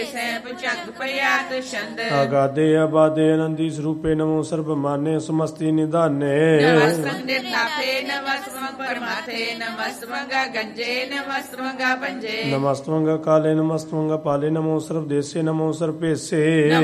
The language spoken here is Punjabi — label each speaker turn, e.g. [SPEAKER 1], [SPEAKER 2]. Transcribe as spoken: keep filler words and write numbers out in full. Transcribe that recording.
[SPEAKER 1] ਸੈਪ ਚੱਕ ਪਿਆਤ ਛੰਦ
[SPEAKER 2] ਆਗਾਦੇ ਆਬਾਦੇ ਅਨੰਦੀ ਸਰੂਪੇ ਨਮੋ ਸਰਬ ਮਾਨੇ ਸਮਸਤੀ ਨਿਧਾਨੇ
[SPEAKER 1] ਨਮਸਤੰ ਨਿਰਨਾਥੇ ਨਮਸਤੰ ਪਰਮਾਥੇ ਨਮਸਤੰ ਗੰਜੇ ਨਮਸਤੰ ਪੰਜੇ
[SPEAKER 2] ਨਮਸਤਵੰਗਾ ਕਾਲੇ ਨਮਸਤਵੰਗਾ ਪਾਲੇ ਨਮੋ ਸਰਬ ਦੇਸੇ ਨਮੋ ਸਰਬ ਭੇਸੇ